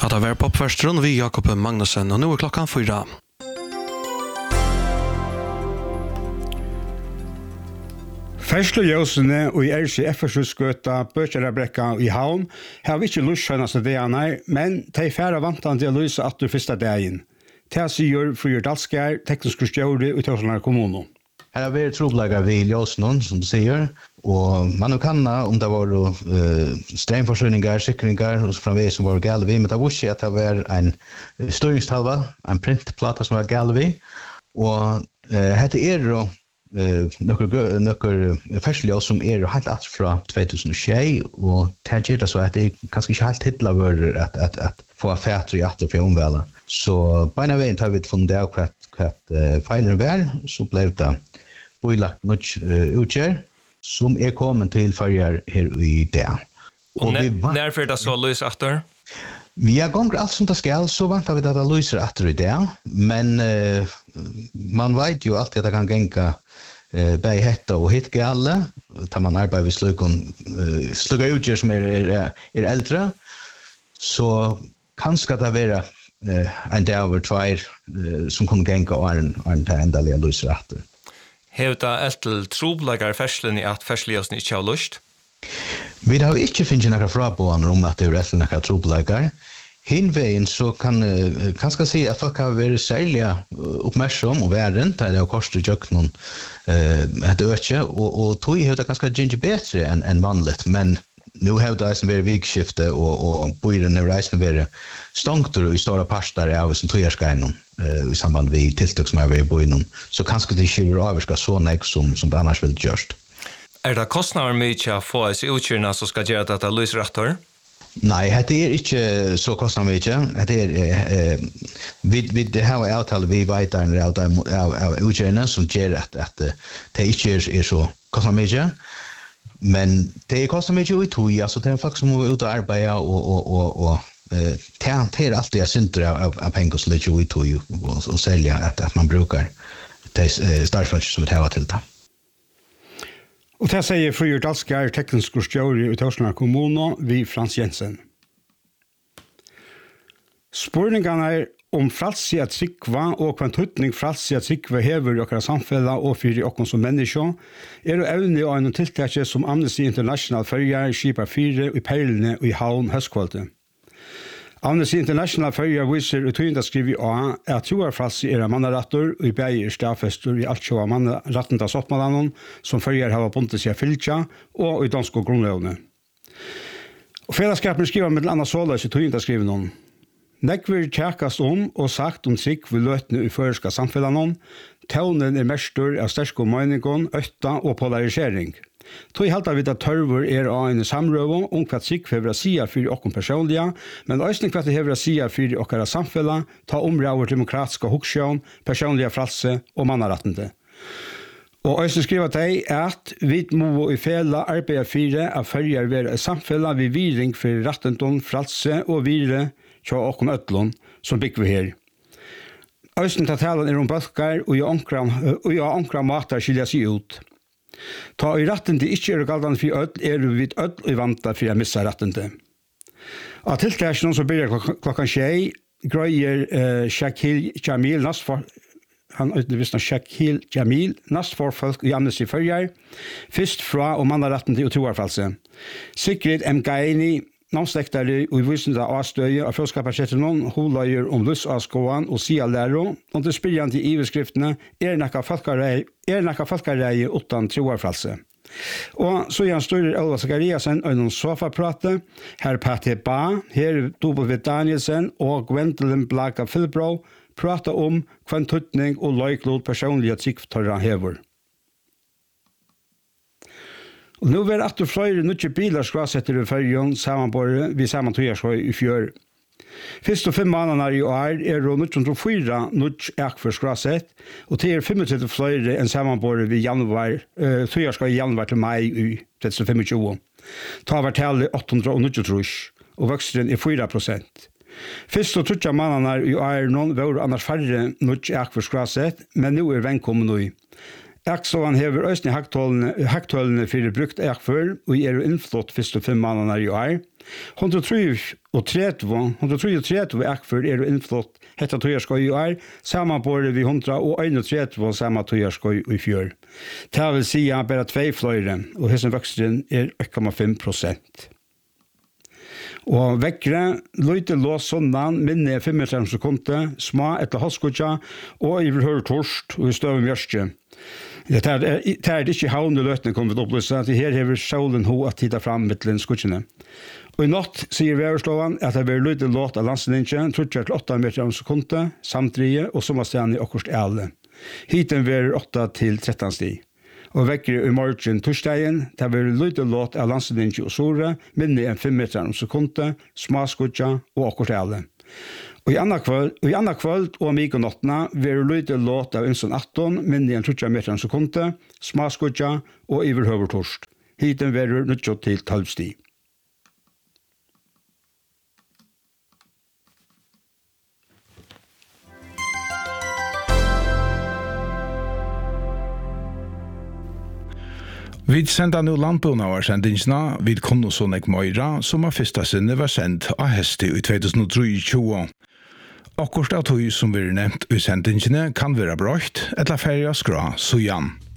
Att vara på förstron vi Jakob Magnusson och nu är klockan 4. Færsluljøsene og i RCF-skøta Bøkjerabrekka i havn har vi ikke lyst skjønneste dagene, men de er færre vantende å lyse at du første dagen. Det sier Frøyer Dalskjær, teknisk stjåre i Tørsland kommune. Her har vi troblager ved ljøsene, som du sier, og man kan om det var strømforsyninger, sikringer og framveg som var gale vi, men det var ikke at det var en støringstalva, en printplata som var gale vi, og dette jo nøkker færselig som helt alt fra 2006, og det gjør det så at det kanskje ikke helt hitler var at få fætre i atter for omvælet. Så beina veien har vi funnet av hva feilen var, så ble det bøylagt noe utgjør, som kommet til førjer her i dag. Og når får det så løs atter? Vi har gått alt som det skal, så vant vi at det løser atter i dag, men man vet jo alltid at det kan genka bei hetta og hit gale, tar man arbeid ved slugga utgjør som eldre, så kanskje det være en dag over tvær som kunne genka og til endelige løser atter. Hevda etter troblager ferslen i at fersligheten ikke har lyst? Vi har ikke finnet noen frabående om at det etter noen troblager. Hinveien så kan kanskje si at folk har vært særlig oppmerksom og væren, der det har kostet jøkken et øke, og tog har det ganske gjerne bedre enn vanligt, men nu har det som vært vikskifte, og bøyren har reisende vært stongter i store parter av som tog skjønnen i samband med tiltak som har vært i bøyren, så kanskje det ikke vil avvirke så nek som det annars vil gjørt. Det kostnader mye å få oss utkjørende som skal gjøre dette lysrettor? Nei, det ikke så kostnader mye. Vi har avtale vi veiterne av utkjørende som gjør at det ikke så kostnader mye. Men det kostar mycket i tog, alltså det folk som är ute och arbeta och det alltid synder av pengar som ligger i tog och sälja att man brukar det startfolk som det här till det. Og det sier Frøyer Dalskjær, teknisk stjåre i Tørsland kommune, vi Frans Jensen. Spørningene om fralse at sikva og kvantutning fralse at sikva hever i okkara samfella og fyrir okkon som mennesker, jo evne og en tiltak som Amnesty International følger skipar 4 i peilene og i havn høstkvalitet. Amnesty International følger viser utøyendaskriv i A at troarfralse mannarattor og i beir stafester i alt sjåa mannarattenda sottmalanon som følger hava bundet seg fylkja og i dansk og grunnlevne. Og fellesskapen skriver med anna såleis i utøyendaskriven Nekver tjekast og sagt sikk vi løtene i føreska samfellanon, tøvnen mestur av sterske meningen, øtta og polarisering. Tog halta vi at tørver av en samrøve om hva sikk hever sia fyrir okkon personlige, men også hva det hever sia fyrir okkara samfella, ta områder demokratiska hoksjon, personlige fralse og mannarattende. Og også skriver de at vi må i fela arbeida fire av førjer være samfella vi viring for rattendom, fralse og vire tja okkon øtlån som bygger vi her. Øysten til talen om bølgar og i ankra matar skilja seg ut. Ta i ratten til ikke galdan for ødel vi ødel i vanta for å missa ratten til. Av tiltakene som begynner klokkan 6 grøyer Shakil Jamil nastforfolk i Amnesty Følger, først fra og mannaratten til utroarfalse. Sigrid M. Gaini Namnslektare og i visende avstøye av fjellskapasjetten holder om lusavskåen og sialæro, og det spyrjande i iveskriftene nekka falkareie utan troarfralse. Og så Jan Støyrer Elva Zakariasen og noen sofaprate, her Patti Ba, her W. Danielsen og Gwendolyn Blaka Philbro prata om kvantutning og løyklod personlige tryggtorra hever. Og nå vil at du flere nødje biler skrasetter i fergen samanbore vi samantøyerskøy i fjør. Først og 5 måneder i år det 1904 nødje ekfor skrasett, og det 35 flere enn samanbore vi tøyerskøy i januar til mai i 2025. Ta var tallet 890, og voksteren 4%. Først og 30 måneder i år var annars færre nødje ekfor skrasett, men nå vennkommen nå. Eksovan hever østene haktålene for brukt ekfør, og innflott første 5 måneder i år. 133 ekfør innflott hetta tøyerskøy i år, samanbåret vi 131 samme tøyerskøy i fjør. Det vil si bare 2 fløyre, og hessen voksteren 1,5%. Og vekkere, løyte lås sånn, minne 35 sekunder, små etter halskutja, og i høyre torst, og i støve mjørske. Det er ikke havne løtene kommer vi opplyse, at her hever solen ho at tida fram mittelen skutsjene. Og i natt sier Væverslåvan at det blir løyte låt av landslingen, 38 meter om sekunder, samtrige og sommerstene i okkurst æle. Hiten blir 8 til 13 sti. Og vekkere i morgen torsdagen, det blir løyte låt av landslingen og sore, minne enn 5 meter om sekunder, smaskutja og okkurst æle. Og i andre kvöld og mig og nottene vil løyte låt av Inson 18, minne enn 30 meter om sekunder, smaskutja og iverhøver torst. Hiten blir 9 til 12 sti. Vi sender nå lampen av sendingsene vid Konnosonek Møyra, som av første sinne var sendt av Hesti i 2023. Akkurat av tog som vi nevnt i sendingsene kan være brøkt, eller ferie skra, så igjen.